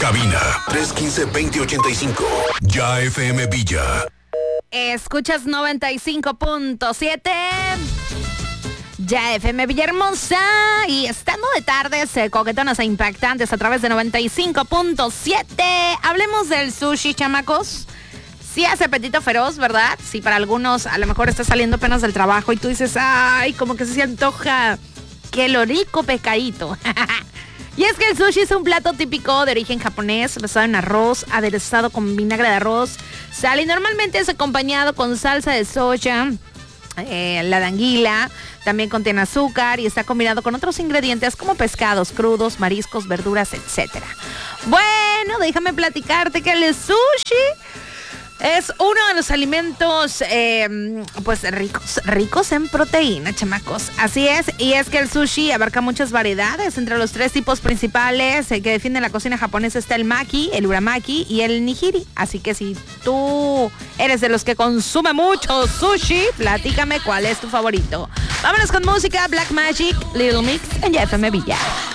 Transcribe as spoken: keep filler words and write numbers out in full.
Cabina tres uno cinco, dos cero ocho cinco. Ya F M Villa. Escuchas noventa y cinco punto siete. Ya F M Villahermosa. Y estando de tardes eh, coquetonas e impactantes a través de noventa y cinco punto siete. Hablemos del sushi, chamacos. Sí hace apetito feroz, ¿verdad? Sí, para algunos a lo mejor está saliendo apenas del trabajo y tú dices, ay, como que se antoja que lo rico pescadito. Y es que el sushi es un plato típico de origen japonés, basado en arroz, aderezado con vinagre de arroz, sal y normalmente es acompañado con salsa de soya, eh, la de anguila, también contiene azúcar y está combinado con otros ingredientes como pescados crudos, mariscos, verduras, etcétera. Bueno, déjame platicarte que el sushi es uno de los alimentos, eh, pues ricos, ricos en proteína, chamacos. Así es, y es que el sushi abarca muchas variedades. Entre los tres tipos principales eh, que definen la cocina japonesa está el maki, el uramaki y el nigiri. Así que si tú eres de los que consume mucho sushi, platícame cuál es tu favorito. Vámonos con música, Black Magic, Little Mix en Ya F M Villa.